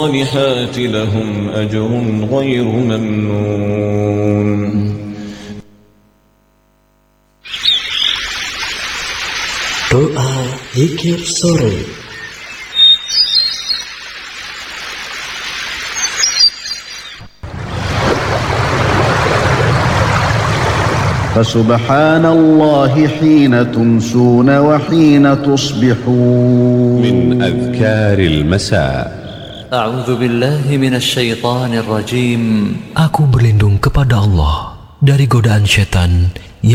الصالحات لهم أجر غير ممنون. Doa zikir sore. فسبحان الله حين تمسون وحين تصبحون. من أذكار المساء. أعوذ بالله من الشيطان الرجيم. Aku berlindung kepada Allah dari godaan syaitan